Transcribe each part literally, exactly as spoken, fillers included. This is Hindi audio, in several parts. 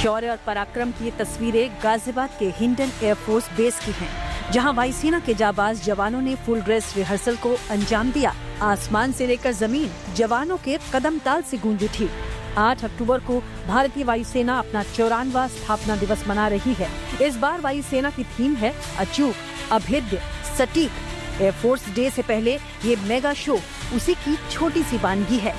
शौर्य और पराक्रम की ये तस्वीरें गाजियाबाद के हिंडन एयरफोर्स बेस की हैं, जहां वायुसेना के जाबाज जवानों ने फुल ड्रेस रिहर्सल को अंजाम दिया। आसमान से लेकर जमीन जवानों के कदम ताल से गूंज उठी। आठ अक्टूबर को भारतीय वायुसेना अपना चौरानवा स्थापना दिवस मना रही है। इस बार वायुसेना की थीम है अचूक, अभेद्य, सटीक। एयरफोर्स डे से पहले ये मेगा शो उसी की छोटी सी वानगी है।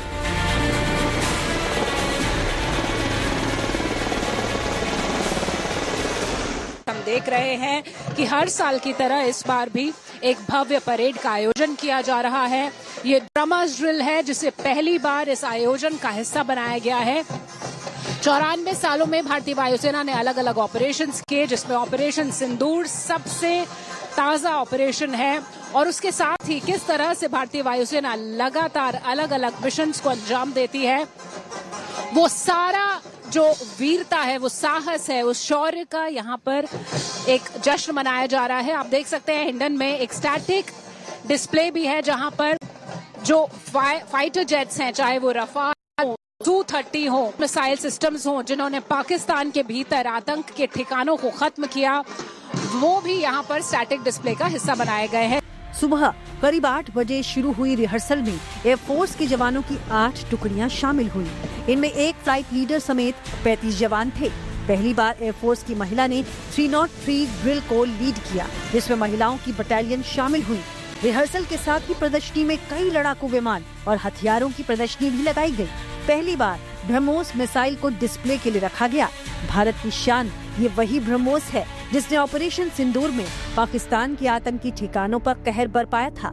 हम देख रहे हैं कि हर साल की तरह इस बार भी एक भव्य परेड का आयोजन किया जा रहा है। ये ड्रमर्स ड्रिल है जिसे पहली बार इस आयोजन का हिस्सा बनाया गया है। चौरानवे सालों में भारतीय वायुसेना ने अलग अलग ऑपरेशंस किए, जिसमें ऑपरेशन सिंदूर सबसे ताजा ऑपरेशन है। और उसके साथ ही किस तरह से भारतीय वायुसेना लगातार अलग अलग मिशंस को अंजाम देती है, वो सारा जो वीरता है, वो साहस है, उस शौर्य का यहाँ पर एक जश्न मनाया जा रहा है। आप देख सकते हैं हिंडन में एक स्टैटिक डिस्प्ले भी है, जहाँ पर जो फाइ, फाइटर जेट्स हैं, चाहे वो रफाल टू थर्टी हो, मिसाइल सिस्टम्स हो, जिन्होंने पाकिस्तान के भीतर आतंक के ठिकानों को खत्म किया, वो भी यहाँ पर स्टैटिक डिस्प्ले का हिस्सा बनाए गए हैं। सुबह करीब आठ बजे शुरू हुई रिहर्सल में एयरफोर्स के जवानों की आठ टुकड़ियां शामिल हुई। इनमें एक फ्लाइट लीडर समेत पैंतीस जवान थे। पहली बार एयरफोर्स की महिला ने तीन सौ तीन ड्रिल को लीड किया, जिसमें महिलाओं की बटालियन शामिल हुई। रिहर्सल के साथ ही प्रदर्शनी में कई लड़ाकू विमान और हथियारों की प्रदर्शनी भी लगाई गई। पहली बार ब्रह्मोस मिसाइल को डिस्प्ले के लिए रखा गया। भारत की शान ये वही ब्रह्मोस है जिसने ऑपरेशन सिंदूर में पाकिस्तान के आतंकी ठिकानों पर कहर बरपाया था।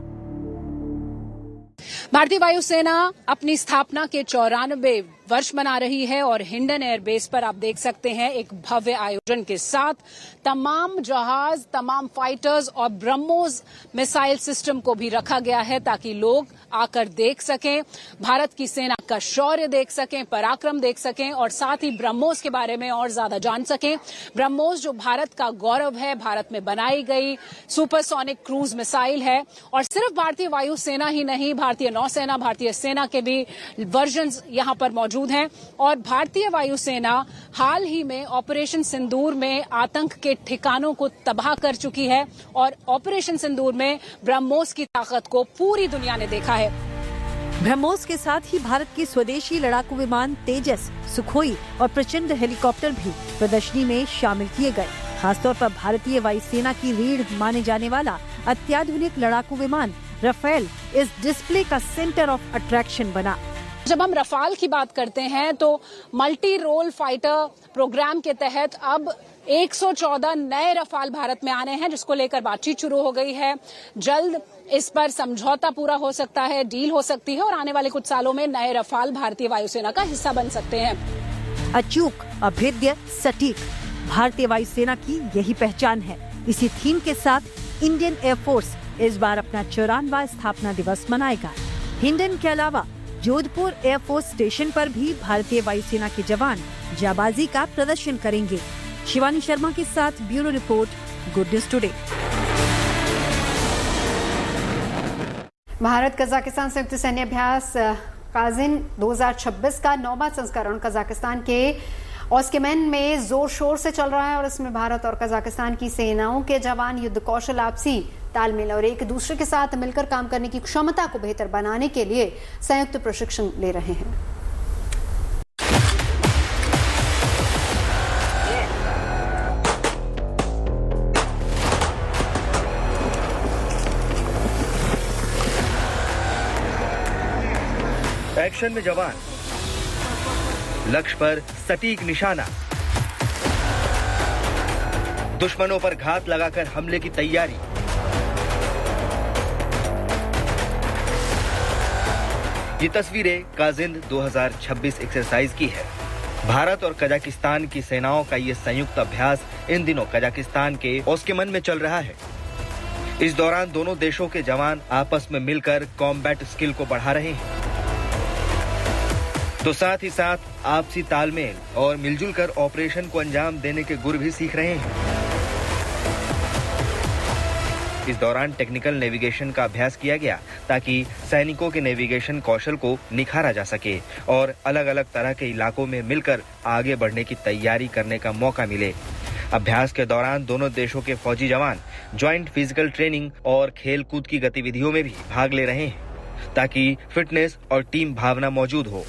भारतीय वायुसेना अपनी स्थापना के चौरानवे वर्ष मना रही है और हिंडन एयरबेस पर आप देख सकते हैं एक भव्य आयोजन के साथ तमाम जहाज, तमाम फाइटर्स और ब्रह्मोस मिसाइल सिस्टम को भी रखा गया है, ताकि लोग आकर देख सकें, भारत की सेना का शौर्य देख सकें, पराक्रम देख सकें और साथ ही ब्रह्मोस के बारे में और ज्यादा जान सकें। ब्रह्मोस जो भारत का गौरव है, भारत में बनाई गई सुपरसोनिक क्रूज मिसाइल है। और सिर्फ भारतीय वायुसेना ही नहीं, भारतीय नौसेना, भारतीय सेना के भी वर्जन्स यहां पर मौजूद हैं। और भारतीय वायुसेना हाल ही में ऑपरेशन सिंदूर में आतंक के ठिकानों को तबाह कर चुकी है और ऑपरेशन सिंदूर में ब्रह्मोस की ताकत को पूरी दुनिया ने देखा है। ब्रह्मोस के साथ ही भारत की स्वदेशी लड़ाकू विमान तेजस, सुखोई और प्रचंड हेलीकॉप्टर भी प्रदर्शनी में शामिल किए गए। खासतौर पर भारतीय वायुसेना की रीढ़ माने जाने वाला अत्याधुनिक लड़ाकू विमान राफेल इस डिस्प्ले का सेंटर ऑफ अट्रैक्शन बना। जब हम रफाल की बात करते हैं तो मल्टी रोल फाइटर प्रोग्राम के तहत अब एक सौ चौदह नए रफाल भारत में आने हैं, जिसको लेकर बातचीत शुरू हो गई है। जल्द इस पर समझौता पूरा हो सकता है, डील हो सकती है और आने वाले कुछ सालों में नए रफाल भारतीय वायुसेना का हिस्सा बन सकते हैं। अचूक, अभेद्य, सटीक, भारतीय वायुसेना की यही पहचान है। इसी थीम के साथ इंडियन एयरफोर्स इस बार अपना चौरानवा स्थापना दिवस मनाएगा। हिंडन के अलावा जोधपुर एयरफोर्स स्टेशन पर भी भारतीय वायुसेना के जवान जाबाजी का प्रदर्शन करेंगे। शिवानी शर्मा के साथ bureau report, good news today. Bharat Kazakhstan संयुक्त सैन्य अभ्यास काजिन दो हज़ार छब्बीस का नौवां संस्करण कजाकिस्तान के ओस्केमेन में जोर शोर से चल रहा है और इसमें भारत और कजाकिस्तान की सेनाओं के जवान युद्ध कौशल, आपसी तालमेल और एक दूसरे के साथ मिलकर काम करने की क्षमता को बेहतर बनाने के लिए संयुक्त प्रशिक्षण ले रहे हैं। एक्शन में जवान, लक्ष्य पर सटीक निशाना, दुश्मनों पर घात लगाकर हमले की तैयारी। ये तस्वीरें काजिन दो हज़ार छब्बीस एक्सरसाइज की है। भारत और कजाकिस्तान की सेनाओं का ये संयुक्त अभ्यास इन दिनों कजाकिस्तान के ओस्केमन में चल रहा है। इस दौरान दोनों देशों के जवान आपस में मिलकर कॉम्बैट स्किल को बढ़ा रहे हैं, तो साथ ही साथ आपसी तालमेल और मिलजुल कर ऑपरेशन को अंजाम देने के गुर भी सीख रहे हैं। इस दौरान टेक्निकल नेविगेशन का अभ्यास किया गया ताकि सैनिकों के नेविगेशन कौशल को निखारा जा सके और अलग अलग तरह के इलाकों में मिलकर आगे बढ़ने की तैयारी करने का मौका मिले। अभ्यास के दौरान दोनों देशों के फौजी जवान ज्वाइंट फिजिकल ट्रेनिंग और खेल कूद की गतिविधियों में भी भाग ले रहे हैं ताकि फिटनेस और टीम भावना मौजूद हो।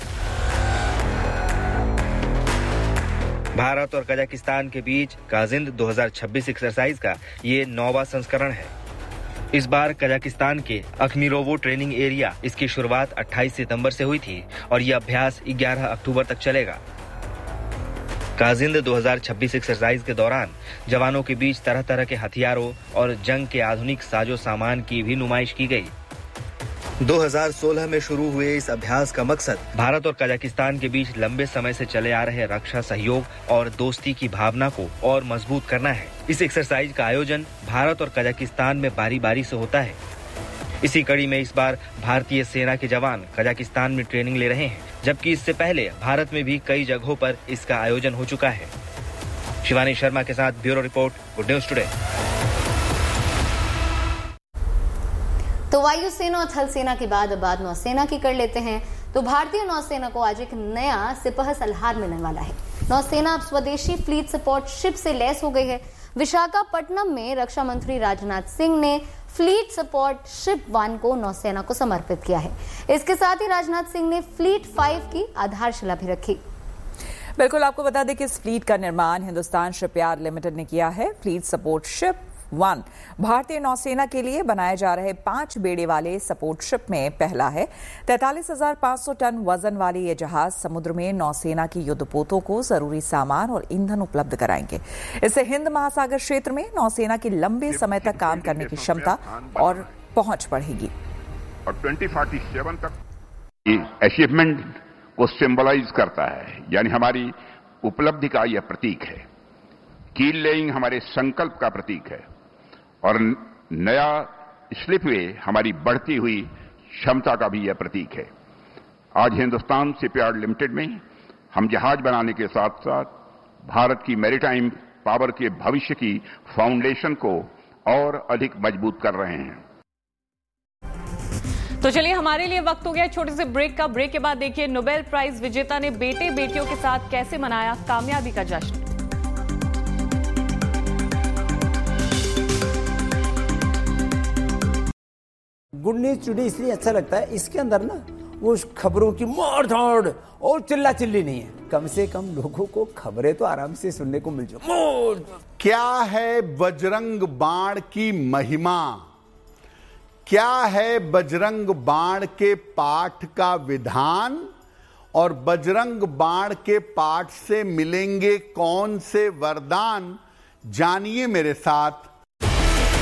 भारत और कजाकिस्तान के बीच काजिंद दो हज़ार छब्बीस एक्सरसाइज का ये नौवां संस्करण है। इस बार कजाकिस्तान के अखमीरोवो ट्रेनिंग एरिया इसकी शुरुआत अट्ठाईस सितंबर से हुई थी और यह अभ्यास ग्यारह अक्टूबर तक चलेगा। काजिंद दो हज़ार छब्बीस एक्सरसाइज के दौरान जवानों के बीच तरह तरह के हथियारों और जंग के आधुनिक साजो सामान की भी नुमाइश की गई। दो हज़ार सोलह में शुरू हुए इस अभ्यास का मकसद भारत और कजाकिस्तान के बीच लंबे समय से चले आ रहे रक्षा सहयोग और दोस्ती की भावना को और मजबूत करना है। इस एक्सरसाइज का आयोजन भारत और कजाकिस्तान में बारी बारी से होता है। इसी कड़ी में इस बार भारतीय सेना के जवान कजाकिस्तान में ट्रेनिंग ले रहे हैं, जबकि इससे पहले भारत में भी कई जगहों पर इसका आयोजन हो चुका है। शिवानी शर्मा के साथ bureau report, good news today. तो वायुसेना और थल सेना के बाद अब बात नौसेना की कर लेते हैं। तो भारतीय नौसेना को आज एक नया सिपह सलार मिलने वाला है। नौसेना अब स्वदेशी फ्लीट सपोर्ट शिप से लैस हो गई है। विशाखापट्टनम में रक्षा मंत्री राजनाथ सिंह ने फ्लीट सपोर्ट शिप वन को नौसेना को समर्पित किया है। इसके साथ ही राजनाथ सिंह ने फ्लीट फाइव की आधारशिला भी रखी। बिल्कुल, आपको बता दें कि इस फ्लीट का निर्माण हिंदुस्तान शिपयार्ड लिमिटेड ने किया है। फ्लीट सपोर्ट शिप वन भारतीय नौसेना के लिए बनाए जा रहे पांच बेड़े वाले सपोर्ट शिप में पहला है। तैंतालीस हजार पांच सौ टन वजन वाले ये जहाज समुद्र में नौसेना की युद्धपोतों को जरूरी सामान और ईंधन उपलब्ध कराएंगे। इससे हिंद महासागर क्षेत्र में नौसेना की लंबे समय तक काम करने की क्षमता और पहुंच बढ़ेगी। और ट्वेंटी फोर्टी सेवन तक अचीवमेंट को सिंबलाइज करता है, यानी हमारी उपलब्धि का यह प्रतीक है। कील लेइंग हमारे संकल्प का प्रतीक है और नया स्लिपवे हमारी बढ़ती हुई क्षमता का भी यह प्रतीक है। आज हिंदुस्तान शिपयार्ड लिमिटेड में हम जहाज बनाने के साथ साथ भारत की मैरीटाइम पावर के भविष्य की फाउंडेशन को और अधिक मजबूत कर रहे हैं। तो चलिए, हमारे लिए वक्त हो गया छोटे से ब्रेक का। ब्रेक के बाद देखिए नोबेल प्राइज विजेता ने बेटे बेटियों के साथ कैसे मनाया कामयाबी का जश्न। गुड न्यूज टुडे इसलिए अच्छा लगता है, इसके अंदर ना वो खबरों की मार धाड़ और चिल्ला चिल्ली नहीं है। कम से कम लोगों को खबरें तो आराम से सुनने को मिल जाए। क्या है बजरंग बाण की महिमा, क्या है बजरंग बाण के पाठ का विधान, और बजरंग बाण के पाठ से मिलेंगे कौन से वरदान, जानिए मेरे साथ